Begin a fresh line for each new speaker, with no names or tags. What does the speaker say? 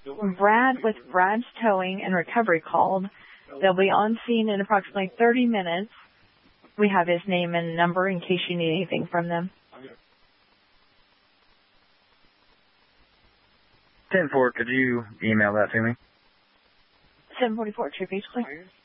Brad with Brad's Towing and Recovery called. They'll be on scene in approximately 30 minutes. We have his name and number in case you need anything from them.
10-4, could you email that to me?
744 True Beach, please.